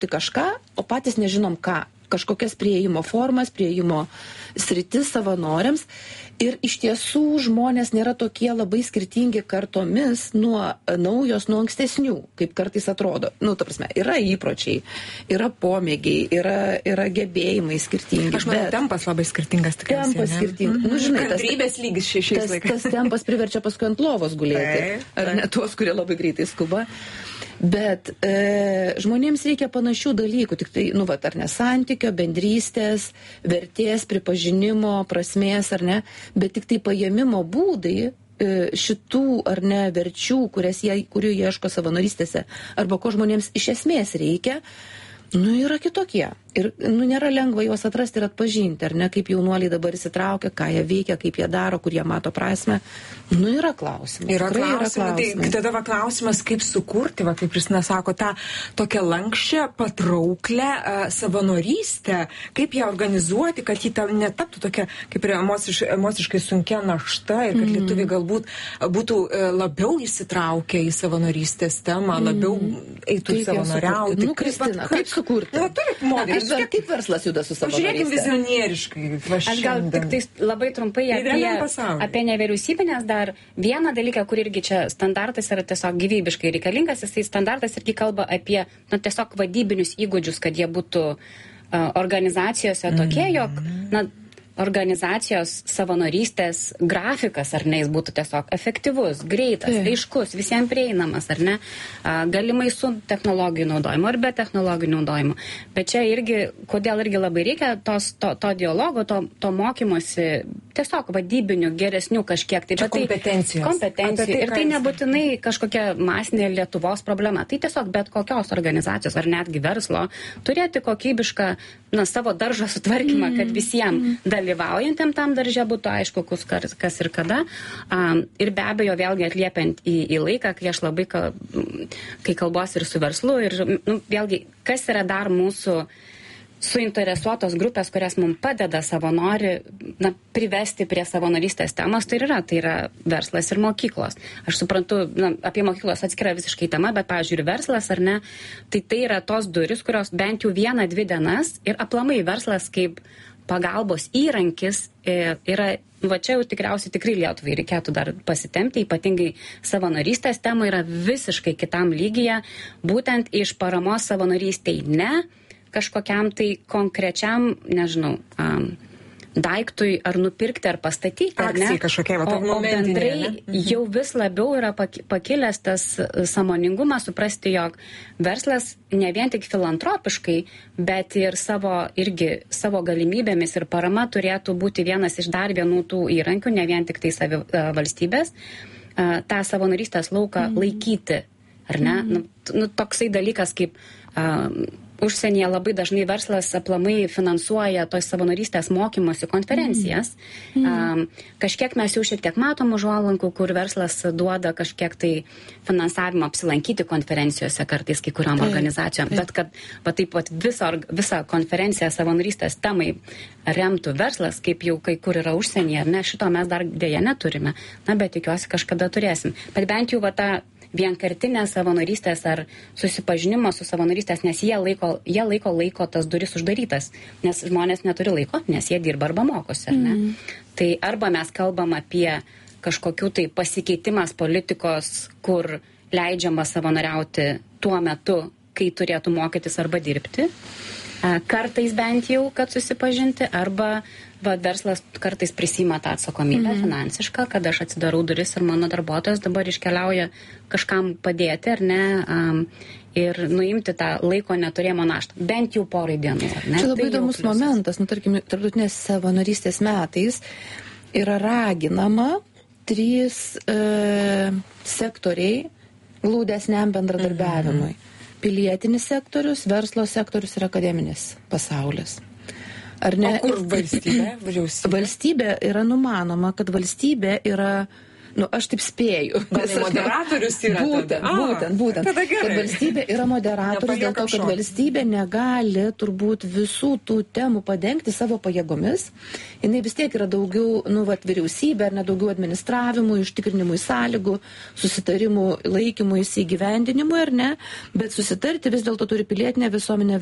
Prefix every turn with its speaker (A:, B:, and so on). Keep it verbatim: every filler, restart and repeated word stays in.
A: tik kažką, o patys nežinom ką. Kažkokias prieimo formas, prieimo sritis savanoriams. Ir iš tiesų žmonės nėra tokie labai skirtingi kartomis nuo naujos, nuo ankstesnių, kaip kartais atrodo. Nu, ta prasme, yra įpročiai, yra pomėgiai, yra, yra gebėjimai skirtingi.
B: Aš manau, bet tempas labai skirtingas tikriausiai.
A: Tempas skirtingas. Nu, žinai, tas,
B: kantrybės lygis šiais
A: tas,
B: laikais.
A: tas tempas priverčia paskui ant lovos gulėti.
B: Tai,
A: ar ne tuos, kurie labai greitai skuba. Bet e, žmonėms reikia panašių dalykų, tik tai, nu, vat, ar ne, santykio, bendrystės, vertės, pripažinimo, prasmės, ar ne, bet tik tai paėmimo būdai e, šitų, ar ne, verčių, kurias jie, kurių jie ieško savanorystėse, arba ko žmonėms iš esmės reikia, nu, yra kitokie. Ir, nu, nėra lengva juos atrasti ir atpažinti, ar ne, kaip jaunuoliai dabar įsitraukia, ką jie veikia, kaip jie daro, kur jie mato prasmę. Nu, yra klausimai.
B: Yra klausimai.
A: Yra klausimai.
B: Tai tada va klausimas, kaip sukurti, va, kaip Kristina sako, tą tokią lankščią, patrauklę uh, savanorystę, kaip ją organizuoti, kad ji netaptų tokia, kaip ir emociš, emociškai sunkia našta ir kad mm. lietuviai galbūt būtų uh, labiau įsitraukę į savanorystės temą, mm. labiau eitų
A: kaip
B: savanoriauti.
A: Nu, Kristina, kaip, kaip sukurti?
B: Nu, turit modelį.
A: Kaip, ver, kaip verslas juda su savanorystė?
B: Žiūrėkim vizionieriškai.
C: Aš gal tik tai labai trumpai apie, apie nevyriausybinės dar vieną dalyką, kur irgi čia standartas yra tiesiog gyvybiškai reikalingas, jisai standartas irgi kalba apie nu, tiesiog vadybinius įgūdžius, kad jie būtų uh, organizacijose tokie, jog na, organizacijos savanorystės grafikas, ar ne, jis būtų tiesiog efektyvus, greitas, tai. aiškus, visiems prieinamas, ar ne, galimai su technologijų naudojimu ar be technologijų naudojimo. Bet čia irgi, kodėl irgi labai reikia tos, to, to dialogo, to, to mokymosi, tiesiog vadybinių, geresnių kažkiek. Tai,
B: čia kompetencijos.
C: Kompetencijų. Tai, ir tai nebūtinai kažkokia masinė Lietuvos problema. Tai tiesiog bet kokios organizacijos ar netgi verslo turėti kokybišką na, savo daržo sutvarkymą, kad visiems dalyvaujantiem tam darže būtų aišku, kas, kas ir kada. Um, ir be abejo, vėlgi atliepiant į, į laiką, kai aš labai, ka, kai kalbuosi ir su verslu, ir nu, vėlgi, kas yra dar mūsų suinteresuotos grupės, kurias mums padeda savanori na, privesti prie savanorystės temos, tai yra, tai yra verslas ir mokyklos. Aš suprantu, na, apie mokyklos atskira visiškai tema, bet, pavyzdžiui, ir verslas, ar ne, tai tai yra tos duris, kurios bent jau vieną, dvi dienas ir aplamai verslas kaip pagalbos įrankis yra, nu, va čia jau tikriausiai tikrai Lietuvai reikėtų dar pasitempti, ypatingai savanorystės tema yra visiškai kitam lygyje, būtent iš paramos savanorystei ne, kažkokiam tai konkrečiam, nežinau, um, daiktui ar nupirkti, ar pastatyti, ar ne?
B: Akcijai kažkokia, va,
C: o, o bendrai jau vis labiau yra pakilęs tas sąmoningumas suprasti, jog verslas ne vien tik filantropiškai, bet ir savo, irgi savo galimybėmis ir parama turėtų būti vienas iš dar vienų tų įrankių, ne vien tik tai savi valstybės, tą savanorystės lauką mm. laikyti, ar ne? Mm. Nu, nu, toksai dalykas kaip um, užsienyje labai dažnai verslas aplamai finansuoja tos savanorystės mokymosi konferencijas. Mm. Um, kažkiek mes jau šiek tiek matom užuolankų, kur verslas duoda kažkiek tai finansavimą apsilankyti konferencijose kartais kai kuriam tai, organizacijom. Tai. Bet kad va, taip pat visą, visą konferenciją savanorystės temai remtų verslas, kaip jau kai kur yra užsienyje, ar ne, šito mes dar dėja neturime. Na, bet tikiuosi kažkada turėsim. Bet bent jau va tą vienkartinės savanorystės ar susipažinimo su savanorystės, nes jie laiko, jie laiko laiko tas duris uždarytas, nes žmonės neturi laiko, nes jie dirba arba mokosi, ar ne? Mm. Tai arba mes kalbam apie kažkokių tai pasikeitimas politikos, kur leidžiama savanoriauti tuo metu, kai turėtų mokytis arba dirbti, kartais bent jau, kad susipažinti, arba va, verslas kartais prisima tą atsakomybę mm-hmm. finansišką, kad aš atsidarau duris ir mano darbuotojas dabar iškeliauja kažkam padėti, ar ne, um, ir nuimti tą laiko neturėjimo naštą, bent jau porai dienų. Ar ne?
A: Čia labai
C: tai
A: įdomus momentas, nu, tarkim, tarptautinės savanorystės metais yra raginama trys e, sektoriai glaudesniam bendradarbiavimui. Mm-hmm. Pilietinis sektorius, verslo sektorius ir akademinis pasaulis. Ar ne?
B: O kur valstybė? Vyriausybė?
A: Valstybė yra numanoma, kad valstybė yra nu, aš taip spėju.
B: Gal tai moderatorius yra?
A: Būtent,
B: tada.
A: būtent, būtent.
B: Tada gerai.
A: Kad valstybė yra moderatorius dėl to, kad
B: šokti.
A: valstybė negali turbūt visų tų temų padengti savo pajėgomis. Jinai vis tiek yra daugiau, nu, vat, vyriausybė, ar ne daugiau administravimų, ištikrinimų sąlygų, susitarimų laikymų įsigyvendinimui, ar ne, bet susitarti vis dėlto turi pilietinė visuomenė,